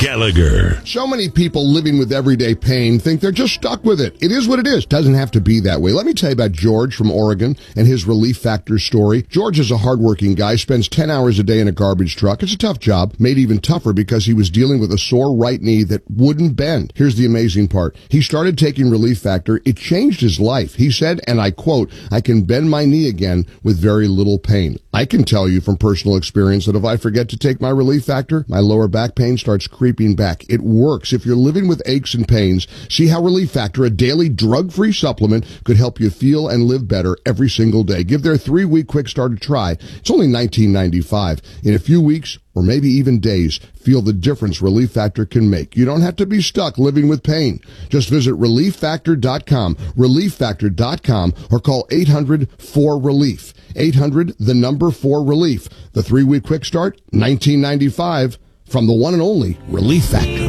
Gallagher. So many people living with everyday pain think they're just stuck with it. It is what it is. Doesn't have to be that way. Let me tell you about George from Oregon and his Relief Factor story. George is a hardworking guy, spends 10 hours a day in a garbage truck. It's a tough job, made even tougher because he was dealing with a sore right knee that wouldn't bend. Here's the amazing part. He started taking Relief Factor. It changed his life. He said, and I quote, "I can bend my knee again with very little pain." I can tell you from personal experience that if I forget to take my Relief Factor, my lower back pain starts creeping back. It works. If you're living with aches and pains, see how Relief Factor, a daily drug-free supplement, could help you feel and live better every single day. Give their 3-week quick start a try. It's only $19.95. In a few weeks, or maybe even days, feel the difference Relief Factor can make. You don't have to be stuck living with pain. Just visit ReliefFactor.com, ReliefFactor.com, or call 800-4RELIEF. 800-4RELIEF. The 3-week quick start, $19.95. From the one and only Relief Factor.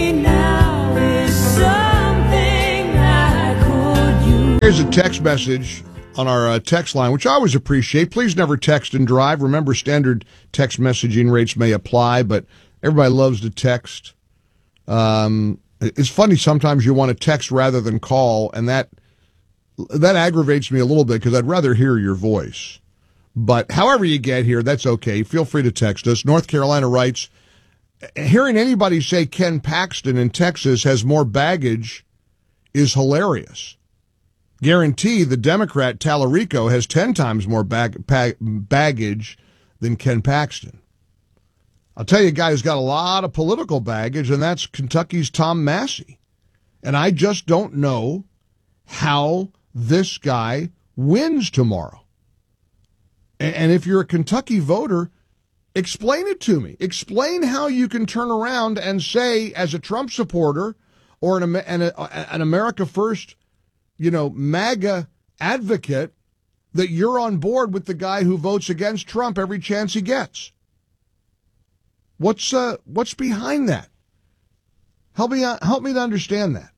Here's a text message on our text line, which I always appreciate. Please never text and drive. Remember, standard text messaging rates may apply, but everybody loves to text. It's funny, sometimes you want to text rather than call, and that aggravates me a little bit because I'd rather hear your voice. But however you get here, that's okay. Feel free to text us. North Carolina writes, hearing anybody say Ken Paxton in Texas has more baggage is hilarious. Guarantee the Democrat Tallarico has 10 times more baggage than Ken Paxton. I'll tell you a guy who's got a lot of political baggage, and that's Kentucky's Tom Massey. And I just don't know how this guy wins tomorrow. And if you're a Kentucky voter, explain it to me. Explain how you can turn around and say, as a Trump supporter or an America First, MAGA advocate, that you're on board with the guy who votes against Trump every chance he gets. What's behind that? Help me to understand that.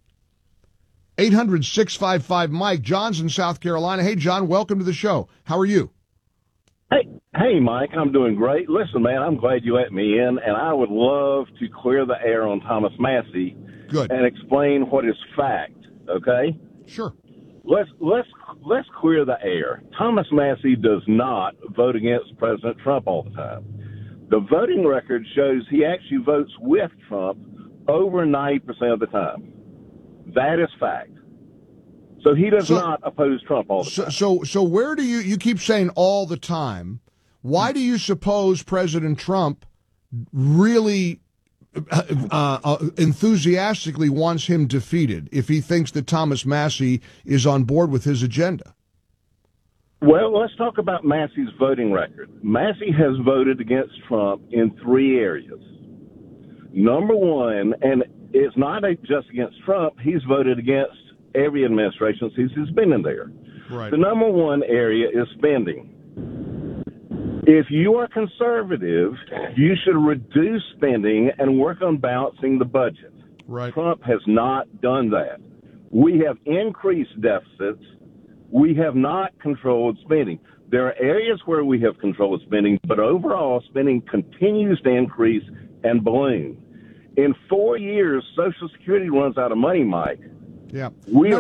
800-655-Mike. John's in South Carolina. Hey, John, welcome to the show. How are you? Hey, Mike, I'm doing great. Listen, man, I'm glad you let me in, and I would love to clear the air on Thomas Massey. Good. And explain what is fact, okay? Sure. Let's clear the air. Thomas Massey does not vote against President Trump all the time. The voting record shows he actually votes with Trump over 90% of the time. That is fact. So he does not oppose Trump all the time. So where do you keep saying all the time? Why do you suppose President Trump really enthusiastically wants him defeated if he thinks that Thomas Massey is on board with his agenda? Well, let's talk about Massey's voting record. Massey has voted against Trump in 3 areas. Number one, and it's not just against Trump, he's voted against every administration since he's been in there. Right. The number one area is spending. If you are conservative, you should reduce spending and work on balancing the budget. Right. Trump has not done that. We have increased deficits. We have not controlled spending. There are areas where we have controlled spending, but overall spending continues to increase and balloon. In 4 years, Social Security runs out of money, Mike. Yeah. We've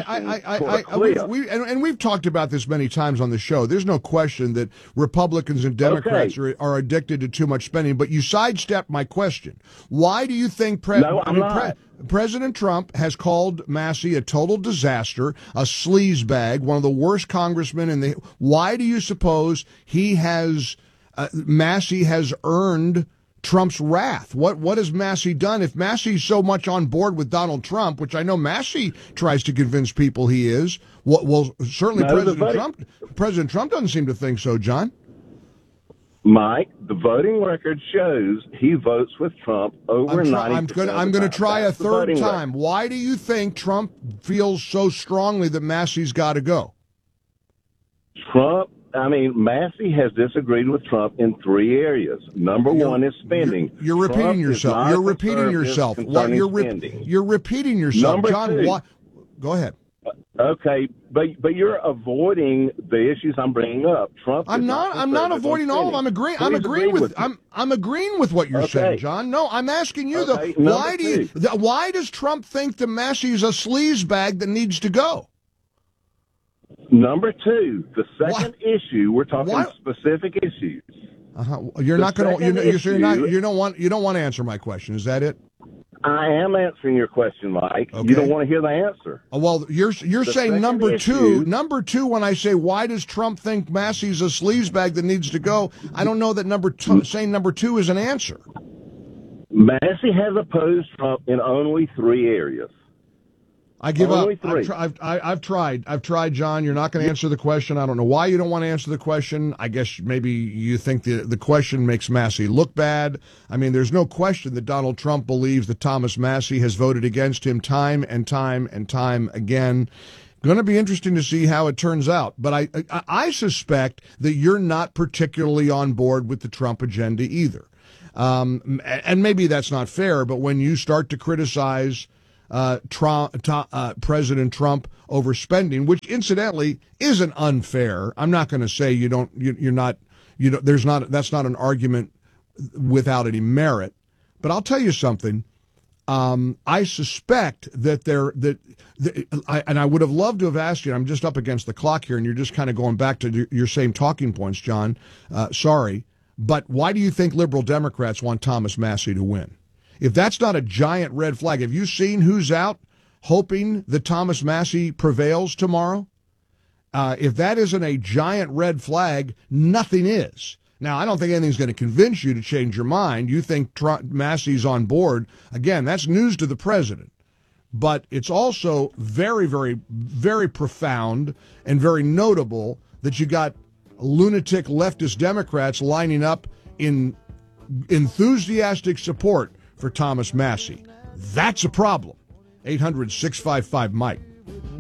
talked about this many times on the show. There's no question that Republicans and Democrats are addicted to too much spending, but you sidestepped my question. Why do you think President Trump has called Massey a total disaster, a sleazebag, one of the worst congressmen why do you suppose Massey has earned Trump's wrath? What has Massey done? If Massey's so much on board with Donald Trump, which I know Massey tries to convince people he is, certainly President Trump doesn't seem to think so, John. Mike, the voting record shows he votes with Trump over 90%. I'm going to try a third time. Why do you think Trump feels so strongly that Massey's got to go? Massey has disagreed with Trump in 3 areas. Number one is spending. You're repeating yourself. You're repeating yourself. You're repeating yourself. Number John, two, go ahead. Okay, but you're avoiding the issues I'm bringing up. Trump. I'm not avoiding all of them. I'm agreeing with what you're saying, John. No, I'm asking you why does Trump think the Massey's a sleaze bag that needs to go? Number two, the second issue, we're talking specific issues. You're not going to. You don't want to answer my question. Is that it? I am answering your question, Mike. Okay. You don't want to hear the answer. Well, you're saying number two. Number two, when I say why does Trump think Massey's a sleaze bag that needs to go, I don't know that saying number two is an answer. Massey has opposed Trump in only 3 areas. I give up. I've tried, John. You're not going to answer the question. I don't know why you don't want to answer the question. I guess maybe you think the question makes Massey look bad. I mean, there's no question that Donald Trump believes that Thomas Massey has voted against him time and time and time again. Going to be interesting to see how it turns out. But I suspect that you're not particularly on board with the Trump agenda either. And maybe that's not fair, but when you start to criticize President Trump overspending, which incidentally isn't unfair. I'm not going to say that's not an argument without any merit, but I'll tell you something. I suspect that and I would have loved to have asked you, I'm just up against the clock here and you're just kind of going back to your same talking points, John. Sorry, but why do you think liberal Democrats want Thomas Massey to win? If that's not a giant red flag, have you seen who's out hoping that Thomas Massey prevails tomorrow? If that isn't a giant red flag, nothing is. Now, I don't think anything's going to convince you to change your mind. You think Massey's on board. Again, that's news to the president. But it's also very, very, very profound and very notable that you got lunatic leftist Democrats lining up in enthusiastic support for Thomas Massey. That's a problem. 800-655-MIKE.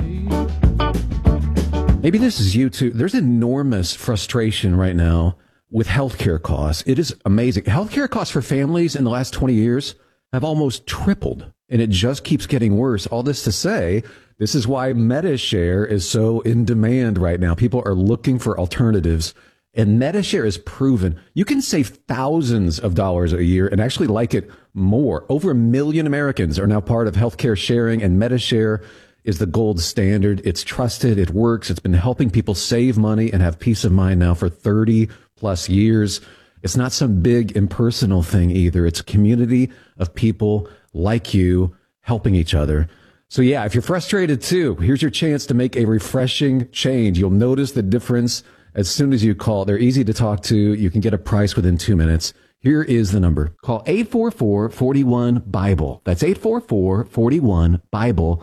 Maybe this is you too. There's enormous frustration right now with healthcare costs. It is amazing. Healthcare costs for families in the last 20 years have almost tripled, and it just keeps getting worse. All this to say, this is why MediShare is so in demand right now. People are looking for alternatives. And MediShare is proven you can save thousands of dollars a year and actually like it more. Over 1 million Americans are now part of healthcare sharing, and MediShare is the gold standard. It's trusted. It works. It's been helping people save money and have peace of mind now for 30 plus years. It's not some big impersonal thing either. It's a community of people like you helping each other. So yeah, if you're frustrated too, here's your chance to make a refreshing change. You'll notice the difference as soon as you call. They're easy to talk to. You can get a price within 2 minutes. Here is the number. Call 844-41-BIBLE. That's 844-41-BIBLE.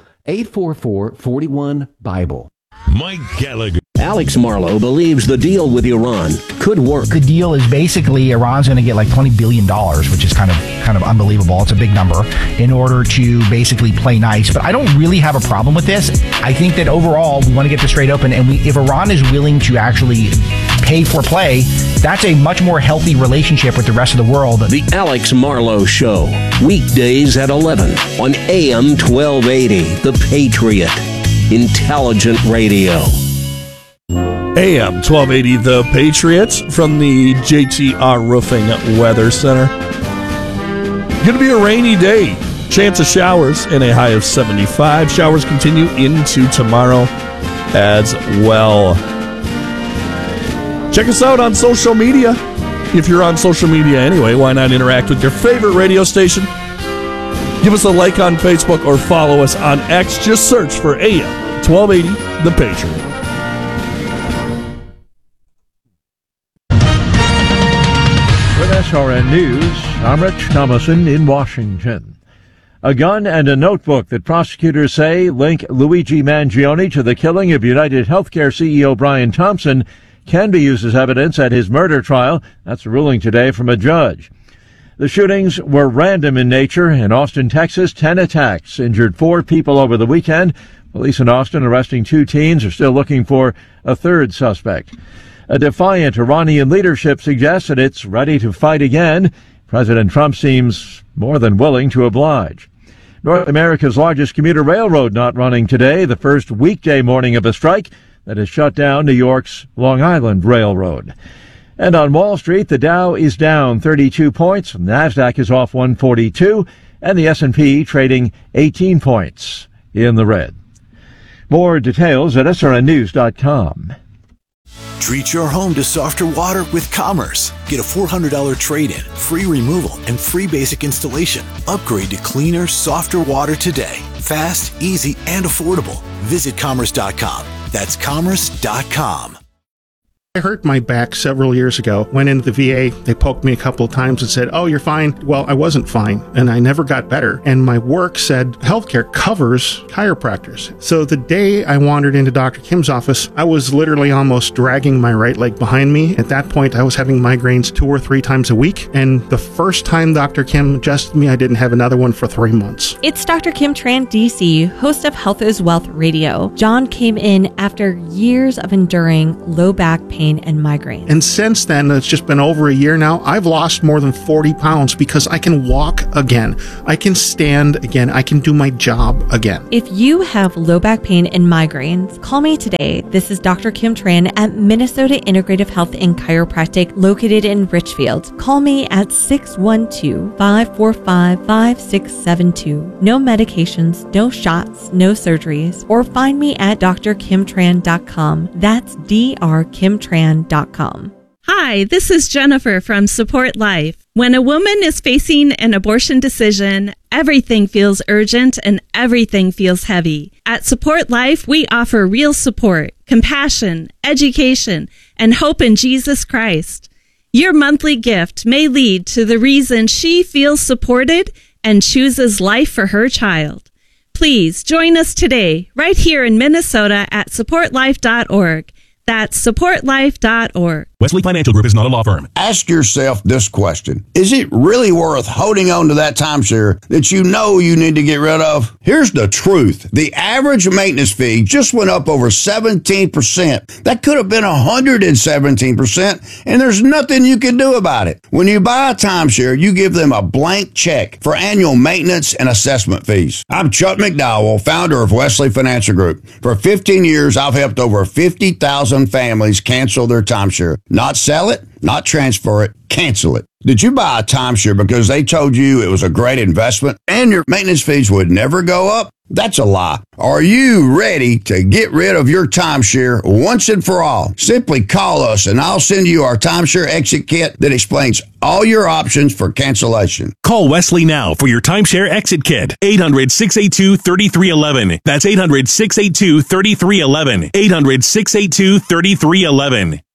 844-41-BIBLE. Mike Gallagher. Alex Marlow believes the deal with Iran could work. The deal is basically Iran's going to get like $20 billion, which is kind of unbelievable. It's a big number in order to basically play nice. But I don't really have a problem with this. I think that overall we want to get this straight open. And if Iran is willing to actually pay for play, that's a much more healthy relationship with the rest of the world. The Alex Marlow Show, weekdays at 11 on AM 1280, The Patriot. Intelligent radio. AM 1280, The Patriots from the JTR Roofing Weather Center. Going to be a rainy day. Chance of showers and a high of 75. Showers continue into tomorrow as well. Check us out on social media. If you're on social media anyway, why not interact with your favorite radio station? Give us a like on Facebook or follow us on X. Just search for AM 1280, The Patriot. With SRN News, I'm Rich Thomason in Washington. A gun and a notebook that prosecutors say link Luigi Mangione to the killing of United Healthcare CEO Brian Thompson can be used as evidence at his murder trial. That's a ruling today from a judge. The shootings were random in nature. In Austin, Texas, 10 attacks injured 4 people over the weekend. Police in Austin arresting 2 teens are still looking for a third suspect. A defiant Iranian leadership suggests that it's ready to fight again. President Trump seems more than willing to oblige. North America's largest commuter railroad not running today, the first weekday morning of a strike that has shut down New York's Long Island Railroad. And on Wall Street, the Dow is down 32 points, NASDAQ is off 142, and the S&P trading 18 points in the red. More details at srnnews.com. Treat your home to softer water with Commerce. Get a $400 trade-in, free removal, and free basic installation. Upgrade to cleaner, softer water today. Fast, easy, and affordable. Visit Commerce.com. That's Commerce.com. I hurt my back several years ago. Went into the VA. They poked me a couple of times and said, "Oh, you're fine." Well, I wasn't fine, and I never got better. And my work said healthcare covers chiropractors. So the day I wandered into Dr. Kim's office, I was literally almost dragging my right leg behind me. At that point, I was having migraines 2 or 3 times a week. And the first time Dr. Kim adjusted me, I didn't have another one for 3 months. It's Dr. Kim Tran, DC, host of Health is Wealth Radio. John came in after years of enduring low back pain and migraine. And since then, it's just been over a year now, I've lost more than 40 pounds because I can walk again. I can stand again. I can do my job again. If you have low back pain and migraines, call me today. This is Dr. Kim Tran at Minnesota Integrative Health and Chiropractic located in Richfield. Call me at 612-545-5672. No medications, no shots, no surgeries, or find me at drkimtran.com. That's drkimtran.com. Hi, this is Jennifer from Support Life. When a woman is facing an abortion decision, everything feels urgent and everything feels heavy. At Support Life, we offer real support, compassion, education, and hope in Jesus Christ. Your monthly gift may lead to the reason she feels supported and chooses life for her child. Please join us today, right here in Minnesota at supportlife.org. That's supportlife.org. Wesley Financial Group is not a law firm. Ask yourself this question. Is it really worth holding on to that timeshare that you know you need to get rid of? Here's the truth. The average maintenance fee just went up over 17%. That could have been 117%, and there's nothing you can do about it. When you buy a timeshare, you give them a blank check for annual maintenance and assessment fees. I'm Chuck McDowell, founder of Wesley Financial Group. For 15 years, I've helped over 50,000 families cancel their timeshare. Not sell it, not transfer it, cancel it. Did you buy a timeshare because they told you it was a great investment and your maintenance fees would never go up? That's a lie. Are you ready to get rid of your timeshare once and for all? Simply call us and I'll send you our timeshare exit kit that explains all your options for cancellation. Call Wesley now for your timeshare exit kit. 800-682-3311. That's 800-682-3311. 800-682-3311.